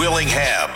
Willingham.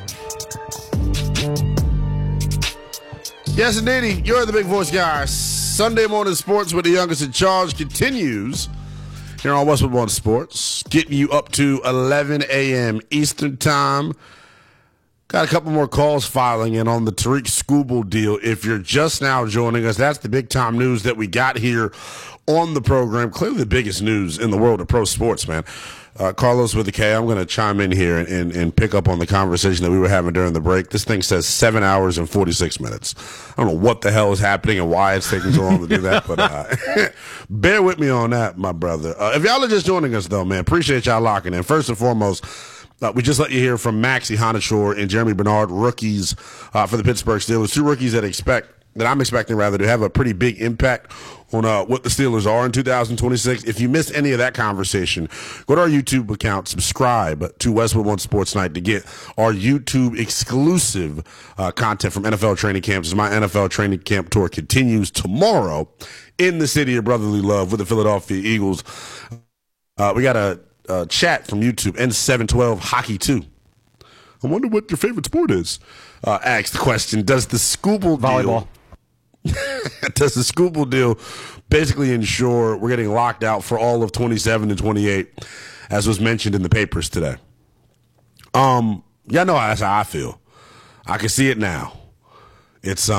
Yes, indeed. You're the big voice guy. Sunday morning sports with the youngest in charge continues here on Westwood One Sports, getting you up to 11 a.m. Eastern Time. Got a couple more calls filing in on the Tariq Skubal deal. If you're just now joining us, that's the big time news that we got here on the program. Clearly the biggest news in the world of pro sports, man. Carlos with the K, I'm going to chime in here and pick up on the conversation that we were having during the break. This thing says 7 hours and 46 minutes. I don't know what the hell is happening and why it's taking so long to do that, but bear with me on that, my brother. If y'all are just joining us, though, man, appreciate y'all locking in. First and foremost, we just let you hear from Maxie Honachor and Jeremy Bernard, rookies for the Pittsburgh Steelers. Two rookies that I'm expecting to have a pretty big impact on what the Steelers are in 2026. If you missed any of that conversation, go to our YouTube account, subscribe to Westwood One Sports Night to get our YouTube exclusive content from NFL training camps. As my NFL training camp tour continues tomorrow in the city of brotherly love with the Philadelphia Eagles. We got a chat from YouTube, N712 Hockey 2. I wonder what your favorite sport is. Asked the question, does the Skubal volleyball does the Skubal deal basically ensure we're getting locked out for all of 27 and 28, as was mentioned in the papers today? Y'all know that's how I feel. I can see it now. It's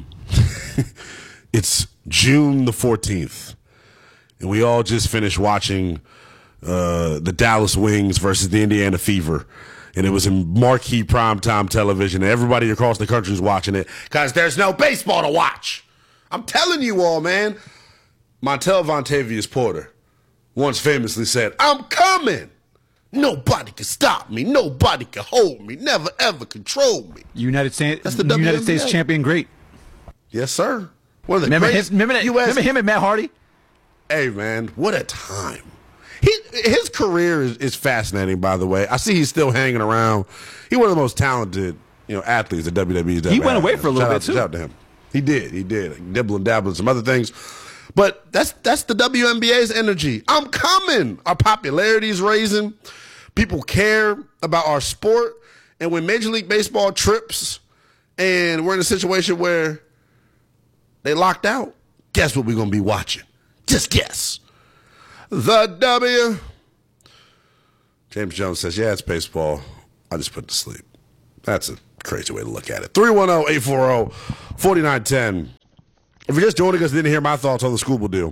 it's June the 14th, and we all just finished watching the Dallas Wings versus the Indiana Fever. And it was in marquee primetime television. And everybody across the country is watching it because there's no baseball to watch. I'm telling you all, man. Montel Vontavious Porter once famously said, "I'm coming. Nobody can stop me. Nobody can hold me. Never, ever control me." United States, That's the United WNBA. States champion great. Yes, sir. One of the Remember greatest him and Matt Hardy? Hey, man, what a time. His career is fascinating, by the way. I see he's still hanging around. He's one of the most talented, athletes that WWE's ever He went had. away for a little bit, too. Shout out to him. He did. Dibble and dabble and some other things. But that's the WNBA's energy. I'm coming. Our popularity is raising. People care about our sport. And when Major League Baseball trips and we're in a situation where they locked out, guess what we're going to be watching? Just guess. The W. James Jones says, yeah, it's baseball. I just put it to sleep. That's a crazy way to look at it. 310-840-4910. If you're just joining us, didn't hear my thoughts on the Skubal deal.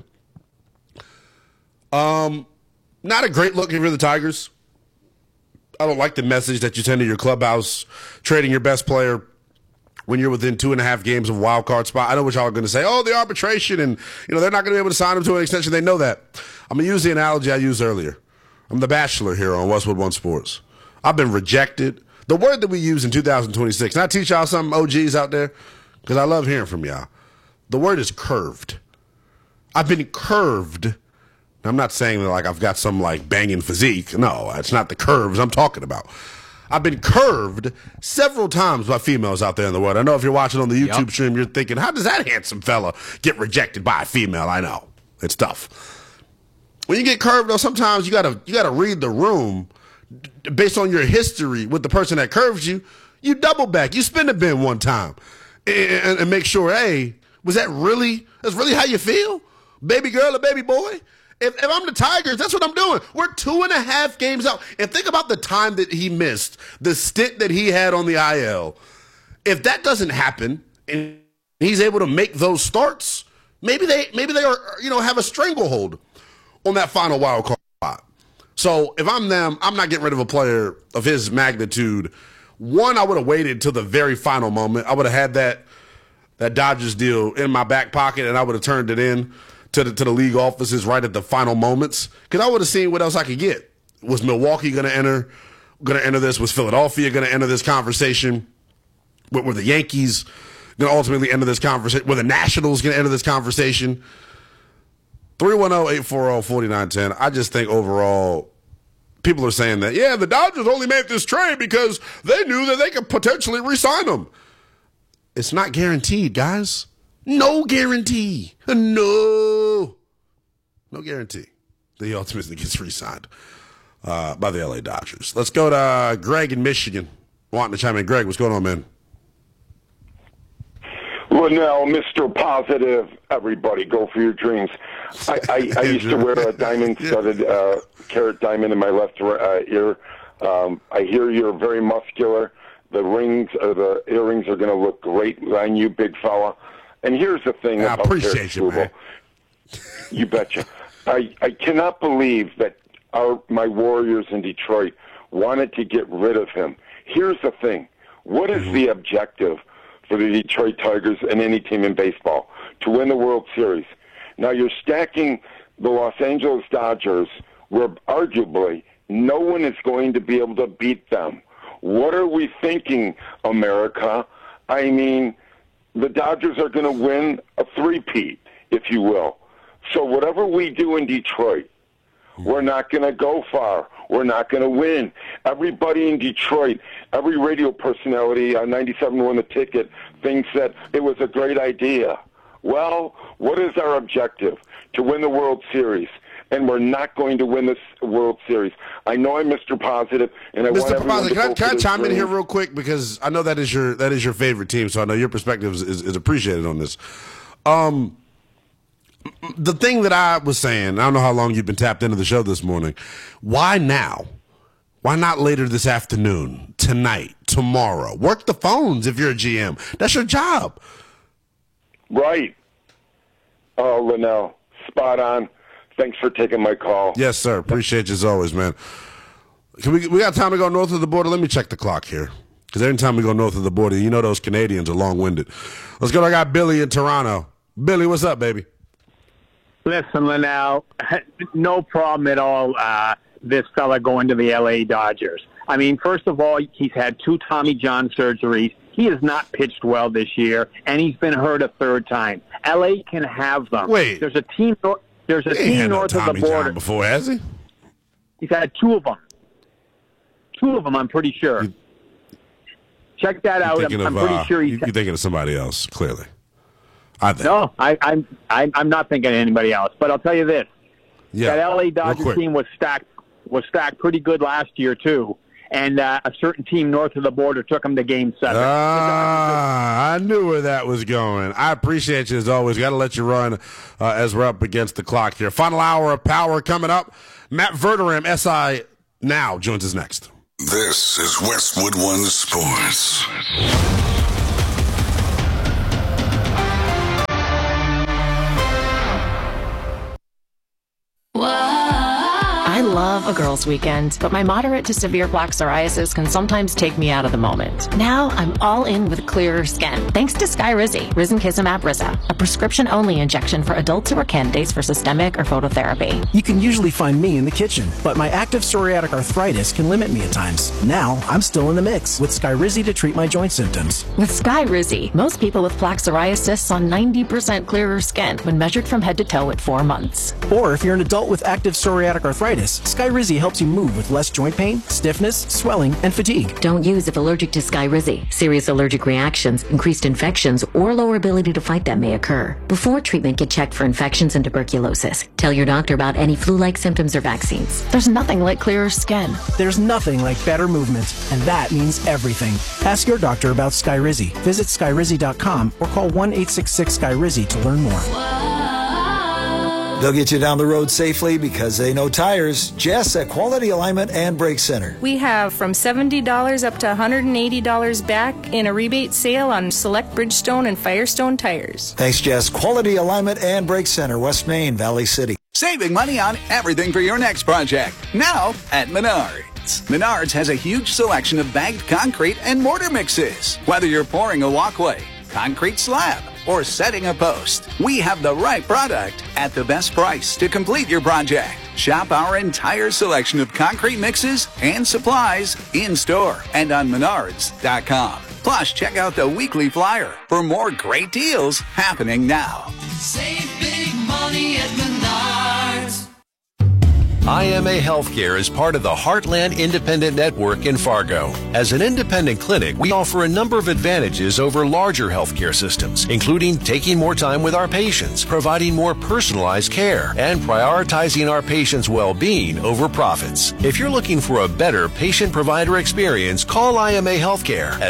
Not a great look if you're the Tigers. I don't like the message that you send to your clubhouse, trading your best player when you're within 2.5 games of a wild card spot. I know what y'all are going to say. Oh, the arbitration, and they're not going to be able to sign him to an extension. They know that. I'm going to use the analogy I used earlier. I'm the bachelor here on Westwood One Sports. I've been rejected. The word that we use in 2026, and I teach y'all some OGs out there because I love hearing from y'all. The word is curved. I've been curved. I'm not saying that like I've got some like banging physique. No, it's not the curves I'm talking about. I've been curved several times by females out there in the world. I know if you're watching on the YouTube stream, you're thinking, how does that handsome fella get rejected by a female? I know. It's tough. When you get curved, though, sometimes you gotta read the room based on your history with the person that curves you. You double back. You spin the bin one time and make sure, hey, that's really how you feel? Baby girl or baby boy? If I'm the Tigers, that's what I'm doing. We're 2.5 games out. And think about the time that he missed, the stint that he had on the IL. If that doesn't happen and he's able to make those starts, maybe they are, have a stranglehold on that final wild card spot. So if I'm them, I'm not getting rid of a player of his magnitude. One, I would have waited till the very final moment. I would have had that Dodgers deal in my back pocket, and I would have turned it in to the league offices right at the final moments, because I would have seen what else I could get. Was Milwaukee going to enter this? Was Philadelphia going to enter this conversation? Were the Yankees going to ultimately enter this conversation? Were the Nationals going to enter this conversation? 310-840-4910. I just think overall, people are saying that, yeah, the Dodgers only made this trade because they knew that they could potentially re-sign him. It's not guaranteed, guys. No guarantee. No guarantee that he ultimately gets re-signed. by the LA Dodgers. Let's go to Greg in Michigan. Wanting to chime in. Greg, what's going on, man? Linnell, Mr. Positive, everybody, go for your dreams. I used to wear a diamond-studded carat diamond in my left ear. I hear you're very muscular. The earrings are going to look great on you, big fella. And here's the thing I about appreciate you, man. You betcha. I cannot believe that my Warriors in Detroit wanted to get rid of him. Here's the thing. What is the objective for the Detroit Tigers and any team in baseball? To win the World Series. Now you're stacking the Los Angeles Dodgers where arguably no one is going to be able to beat them. What are we thinking, America? I mean, the Dodgers are going to win a three-peat, if you will. So whatever we do in Detroit, we're not going to go far. We're not going to win. Everybody in Detroit, every radio personality on 97.1 The Ticket thinks that it was a great idea. Well, what is our objective? To win the World Series. And we're not going to win this World Series. I know I'm Mr. Positive, and I want everyone to go can I for chime in dream. here real quick, because I know that is your favorite team, so I know your perspective is appreciated on this. The thing that I was saying, I don't know how long you've been tapped into the show this morning. Why now? Why not later this afternoon, tonight, tomorrow? Work the phones if you're a GM. That's your job. Right. Oh, Linnell, spot on. Thanks for taking my call. Yes, sir. Appreciate you as always, man. We got time to go north of the border? Let me check the clock here. Because every time we go north of the border, you know those Canadians are long-winded. Let's go. I got Billy in Toronto. Billy, what's up, baby? Listen, Linnell, no problem at all, this fella going to the L.A. Dodgers. I mean, first of all, he's had 2 Tommy John surgeries. He has not pitched well this year, and he's been hurt a third time. L.A. can have them. Wait. There's a team north of the border. Before, has he? He's had 2 of them. 2 of them, I'm pretty sure. Check that out. I'm pretty sure he's... You're thinking of somebody else, clearly. I think. No, I'm not thinking of anybody else. But I'll tell you this: that LA Dodgers team was stacked pretty good last year too, and a certain team north of the border took them to Game 7. I knew where that was going. I appreciate you as always. Got to let you run as we're up against the clock here. Final hour of power coming up. Matt Verderame, SI Now, joins us next. This is Westwood One Sports. I love a girls' weekend, but my moderate to severe plaque psoriasis can sometimes take me out of the moment. Now I'm all in with clearer skin, thanks to Skyrizi, Risankizumab Riza, a prescription-only injection for adults who are candidates for systemic or phototherapy. You can usually find me in the kitchen, but my active psoriatic arthritis can limit me at times. Now I'm still in the mix with Skyrizi to treat my joint symptoms. With Skyrizi, most people with plaque psoriasis saw 90% clearer skin when measured from head to toe at 4 months. Or if you're an adult with active psoriatic arthritis, Skyrizi helps you move with less joint pain, stiffness, swelling, and fatigue. Don't use if allergic to Skyrizi. Serious allergic reactions, increased infections, or lower ability to fight them may occur. Before treatment, get checked for infections and tuberculosis. Tell your doctor about any flu-like symptoms or vaccines. There's nothing like clearer skin. There's nothing like better movement, and that means everything. Ask your doctor about Skyrizi. Visit Skyrizi.com or call 1-866-SKYRIZI to learn more. They'll get you down the road safely because they know tires. Jess at Quality Alignment and Brake Center. We have from $70 up to $180 back in a rebate sale on select Bridgestone and Firestone tires. Thanks, Jess. Quality Alignment and Brake Center, West Main, Valley City. Saving money on everything for your next project. Now at Menards. Menards has a huge selection of bagged concrete and mortar mixes. Whether you're pouring a walkway, concrete slab, or setting a post, we have the right product at the best price to complete your project. Shop our entire selection of concrete mixes and supplies in-store and on Menards.com. Plus, check out the weekly flyer for more great deals happening now. Save big money at Menards. IMA Healthcare is part of the Heartland Independent Network in Fargo. As an independent clinic, we offer a number of advantages over larger healthcare systems, including taking more time with our patients, providing more personalized care, and prioritizing our patients' well-being over profits. If you're looking for a better patient-provider experience, call IMA Healthcare at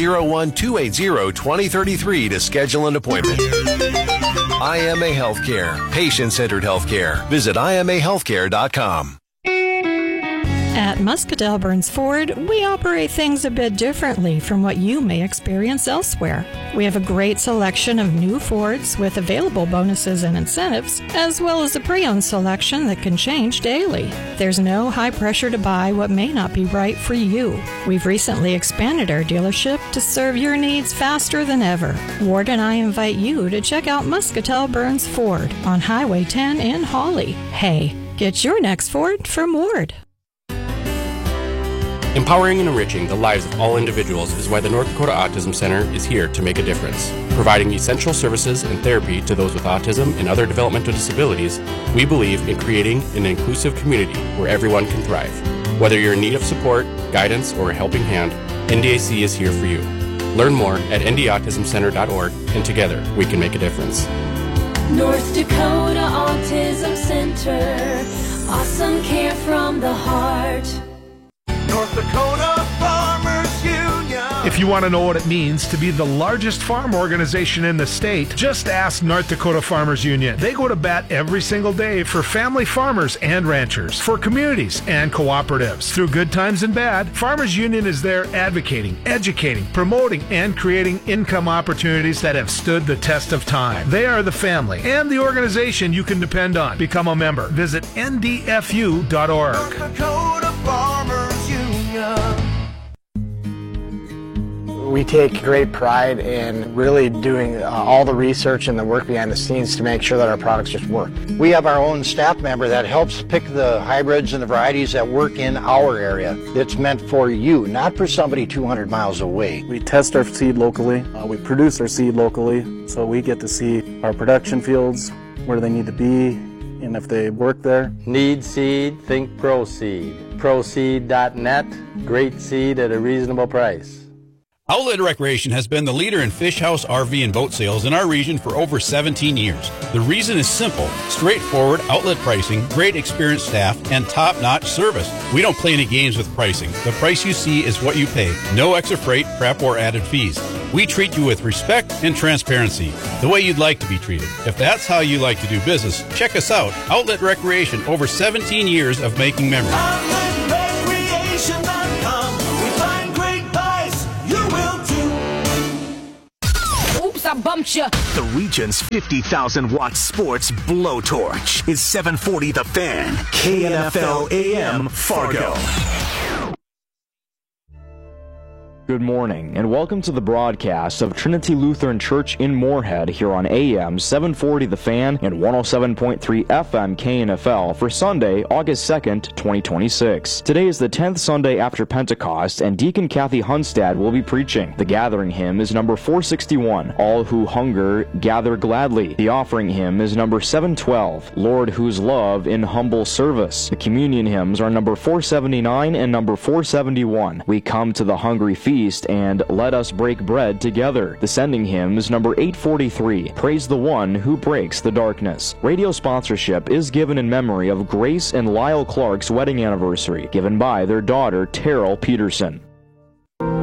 701-280-2033 to schedule an appointment. IMA Healthcare, patient-centered healthcare. Visit IMAHealthcare.com. At Muscatel Burns Ford, we operate things a bit differently from what you may experience elsewhere. We have a great selection of new Fords with available bonuses and incentives, as well as a pre-owned selection that can change daily. There's no high pressure to buy what may not be right for you. We've recently expanded our dealership to serve your needs faster than ever. Ward and I invite you to check out Muscatel Burns Ford on Highway 10 in Hawley. Hey, get your next Ford from Ward. Empowering and enriching the lives of all individuals is why the North Dakota Autism Center is here to make a difference. Providing essential services and therapy to those with autism and other developmental disabilities, we believe in creating an inclusive community where everyone can thrive. Whether you're in need of support, guidance, or a helping hand, NDAC is here for you. Learn more at ndautismcenter.org, and together we can make a difference. North Dakota Autism Center, awesome care from the heart. North Dakota Farmers Union. If you want to know what it means to be the largest farm organization in the state, just ask North Dakota Farmers Union. They go to bat every single day for family farmers and ranchers, for communities and cooperatives. Through good times and bad, Farmers Union is there advocating, educating, promoting, and creating income opportunities that have stood the test of time. They are the family and the organization you can depend on. Become a member. Visit ndfu.org. North Dakota Farmers Union. We take great pride in really doing all the research and the work behind the scenes to make sure that our products just work. We have our own staff member that helps pick the hybrids and the varieties that work in our area. It's meant for you, not for somebody 200 miles away. We test our seed locally. We produce our seed locally, so we get to see our production fields, where they need to be, and if they work there. Need seed? Think ProSeed. ProSeed.net. Great seed at a reasonable price. Outlet Recreation has been the leader in fish house, RV, and boat sales in our region for over 17 years. The reason is simple: straightforward outlet pricing, great experienced staff, and top-notch service. We don't play any games with pricing. The price you see is what you pay. No extra freight, prep, or added fees. We treat you with respect and transparency, the way you'd like to be treated. If that's how you like to do business, check us out. Outlet Recreation, over 17 years of making memories. OutletRecreation.com. We find great buys. You will too. Oops, I bumped you. The region's 50,000-watt sports blowtorch is 740 The Fan, KNFL AM Fargo. Good morning, and welcome to the broadcast of Trinity Lutheran Church in Moorhead here on AM 740 The Fan and 107.3 FM KNFL for Sunday, August 2nd, 2026. Today is the 10th Sunday after Pentecost, and Deacon Kathy Hunstad will be preaching. The gathering hymn is number 461, All Who Hunger Gather Gladly. The offering hymn is number 712, Lord Whose Love in Humble Service. The communion hymns are number 479 and number 471, We Come to the Hungry Feast and Let Us Break Bread Together. The sending hymn is number 843, Praise the One Who Breaks the Darkness. Radio sponsorship is given in memory of Grace and Lyle Clark's wedding anniversary, given by their daughter, Terrell Peterson.